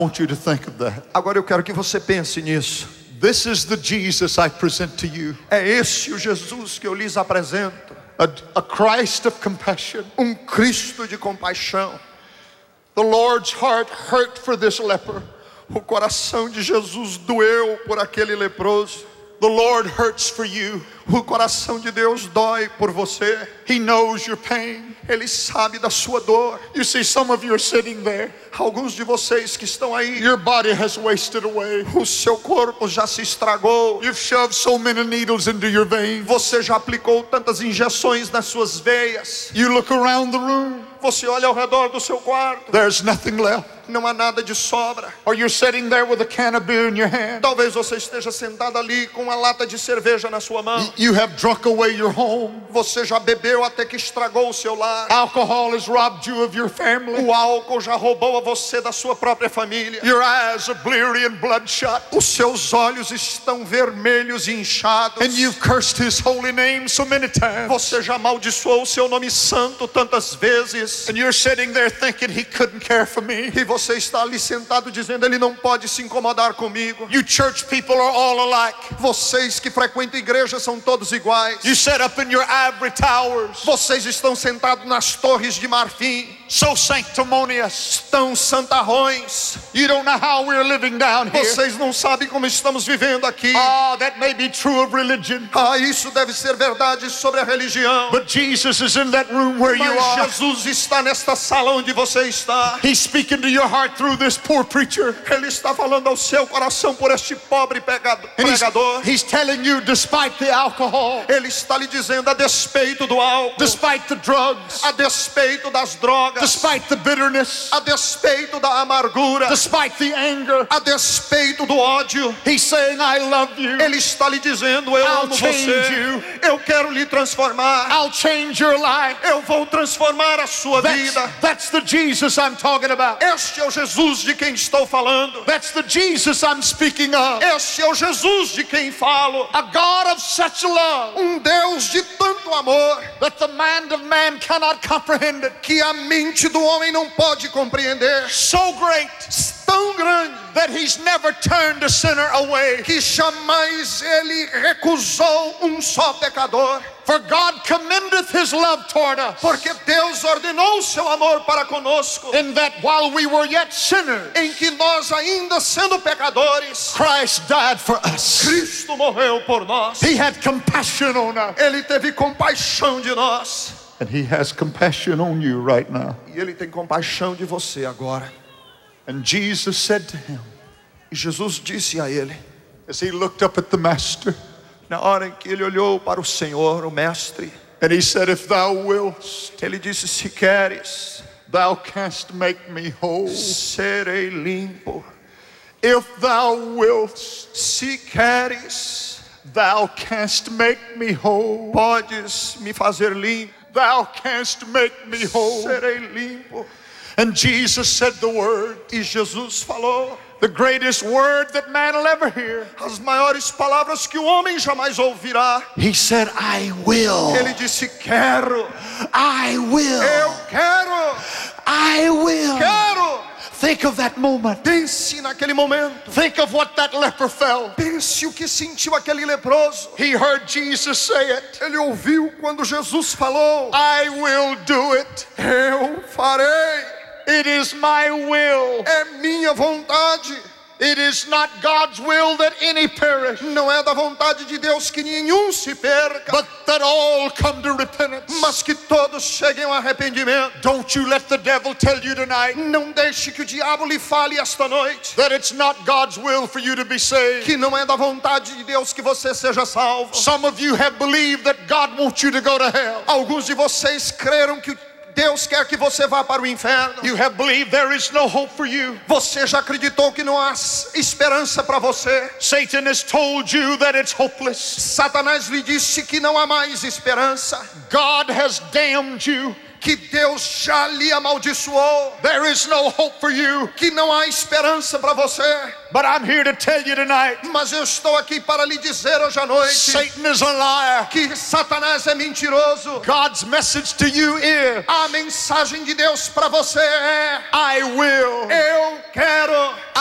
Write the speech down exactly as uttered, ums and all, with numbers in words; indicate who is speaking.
Speaker 1: want you to think of that.
Speaker 2: Agora eu quero que você pense nisso.
Speaker 1: This is the Jesus I present to you.
Speaker 2: É esse o Jesus que eu lhes apresento.
Speaker 1: A, a Christ of compassion.
Speaker 2: Um Cristo de compaixão.
Speaker 1: The Lord's heart hurt for this leper.
Speaker 2: O coração de Jesus doeu por aquele leproso.
Speaker 1: The Lord hurts for you.
Speaker 2: O coração de Deus dói por você.
Speaker 1: He knows your pain.
Speaker 2: Ele sabe da sua dor.
Speaker 1: You see, some of you are sitting there.
Speaker 2: Alguns de vocês que estão aí,
Speaker 1: your body has wasted away.
Speaker 2: O seu corpo já se estragou.
Speaker 1: You've shoved so many needles into your veins.
Speaker 2: Você já aplicou tantas injeções nas suas veias.
Speaker 1: You look around the room.
Speaker 2: Você olha ao redor do seu quarto.
Speaker 1: There's nothing left.
Speaker 2: Não há nada de sobra.
Speaker 1: Or you're sitting there with a can of beer in your hand.
Speaker 2: Talvez você esteja sentado ali com uma lata de cerveja na sua mão.
Speaker 1: You have drunk away your home.
Speaker 2: Você já bebeu até que estragou o seu lar.
Speaker 1: Alcohol has robbed you of your family.
Speaker 2: O álcool já roubou a você da sua própria família.
Speaker 1: Your eyes are bleary and bloodshot.
Speaker 2: Os seus olhos estão vermelhos e inchados.
Speaker 1: And you've cursed his holy name so many times.
Speaker 2: Você já amaldiçoou o seu nome santo tantas vezes.
Speaker 1: And you're sitting there thinking he couldn't care for me.
Speaker 2: E você está ali sentado dizendo, ele não pode se incomodar comigo.
Speaker 1: You church people are all alike.
Speaker 2: Vocês que frequentam igreja são todos iguais.
Speaker 1: You set up in your ivory towers.
Speaker 2: Vocês estão sentados nas torres de marfim.
Speaker 1: So sanctimonious.
Speaker 2: Tão santarrões.
Speaker 1: You don't know how we're living down here.
Speaker 2: Vocês não sabem como estamos vivendo aqui.
Speaker 1: Oh, that may be true of religion.
Speaker 2: Ah, isso deve ser verdade sobre a religião.
Speaker 1: But Jesus is in that room where
Speaker 2: Mas
Speaker 1: you are.
Speaker 2: Jesus está nesta sala onde você está.
Speaker 1: He's speaking to your heart through this poor preacher.
Speaker 2: Ele está falando ao seu coração por este pobre pegado, pregador.
Speaker 1: He's, he's telling you, despite the alcohol,
Speaker 2: ele está lhe dizendo a despeito do álcool,
Speaker 1: despite the drugs,
Speaker 2: a despeito das drogas,
Speaker 1: despite the bitterness,
Speaker 2: a despeito da amargura,
Speaker 1: despite the anger,
Speaker 2: a despeito do ódio.
Speaker 1: He's saying, I love you.
Speaker 2: Ele está lhe dizendo, eu
Speaker 1: I'll
Speaker 2: amo
Speaker 1: change
Speaker 2: você.
Speaker 1: You.
Speaker 2: Eu quero lhe transformar.
Speaker 1: I'll change your life.
Speaker 2: Eu vou transformar a sua
Speaker 1: that's,
Speaker 2: vida.
Speaker 1: That's the Jesus I'm talking about.
Speaker 2: Este é o Jesus de quem estou falando.
Speaker 1: That's the Jesus I'm speaking of.
Speaker 2: Este é o Jesus de quem falo.
Speaker 1: A God of such love.
Speaker 2: Um Deus de tanto amor.
Speaker 1: That the mind of man cannot comprehend it.
Speaker 2: Que a mente do homem não pode compreender.
Speaker 1: So great.
Speaker 2: Tão grande.
Speaker 1: That he's never turned a sinner away.
Speaker 2: Que jamais ele recusou um só pecador.
Speaker 1: For God commendeth his love toward us.
Speaker 2: Porque Deus ordenou o seu amor para conosco.
Speaker 1: In that while we were yet sinners,
Speaker 2: em que nós ainda sendo pecadores,
Speaker 1: Christ died for us.
Speaker 2: Cristo morreu por nós.
Speaker 1: He had compassion on us.
Speaker 2: Ele teve compaixão de nós.
Speaker 1: And he has compassion on you right now.
Speaker 2: E ele tem compaixão de você agora.
Speaker 1: And Jesus said to him,
Speaker 2: e Jesus disse a ele,
Speaker 1: as he looked up at the master,
Speaker 2: na hora em que ele olhou para o Senhor, o mestre,
Speaker 1: and he said, if thou wilt,
Speaker 2: ele disse, se queres,
Speaker 1: thou canst make me whole.
Speaker 2: Serei limpo.
Speaker 1: If thou wilt,
Speaker 2: se queres,
Speaker 1: thou canst make me whole.
Speaker 2: Podes me fazer limpo.
Speaker 1: Thou canst make me whole.
Speaker 2: Serei limpo.
Speaker 1: And Jesus said the word.
Speaker 2: E Jesus falou.
Speaker 1: The greatest word that man will ever hear.
Speaker 2: As maiores palavras que o homem jamais ouvirá.
Speaker 1: He said, I will.
Speaker 2: Ele disse, quero.
Speaker 1: I will.
Speaker 2: Eu quero.
Speaker 1: I will.
Speaker 2: Quero.
Speaker 1: Think of that moment.
Speaker 2: Pense naquele momento.
Speaker 1: Think of what that leper felt.
Speaker 2: Pense o que sentiu aquele leproso.
Speaker 1: He heard Jesus say it.
Speaker 2: Ele ouviu quando Jesus falou.
Speaker 1: I will do it.
Speaker 2: Eu farei.
Speaker 1: It is my will.
Speaker 2: É minha vontade.
Speaker 1: It is not God's will that any perish.
Speaker 2: Não é da vontade de Deus que nenhum se perca.
Speaker 1: But that all come to repentance.
Speaker 2: Mas que todos cheguem ao arrependimento.
Speaker 1: Don't you let the devil tell you tonight.
Speaker 2: Não deixe que o diabo lhe fale esta noite.
Speaker 1: That it's not God's will for you to be saved.
Speaker 2: Que não é da vontade de Deus que você seja salvo.
Speaker 1: Some of you have believed that God wants you to go to hell.
Speaker 2: Alguns de vocês creram que Deus quer que você vá para o inferno.
Speaker 1: You have believed there is no hope for you.
Speaker 2: Você já acreditou que não há esperança para você.
Speaker 1: Satan has told you that it's hopeless.
Speaker 2: Satanás lhe disse que não há mais esperança.
Speaker 1: God has damned you.
Speaker 2: que Deus já lhe amaldiçoou,
Speaker 1: There is no hope for you.
Speaker 2: que não há esperança para você.
Speaker 1: But I'm here to tell you tonight,
Speaker 2: Mas eu estou aqui para lhe dizer hoje à noite
Speaker 1: Satan is a liar.
Speaker 2: que Satanás é mentiroso.
Speaker 1: God's message to you is,
Speaker 2: A mensagem de Deus para você é:
Speaker 1: I will.
Speaker 2: eu quero.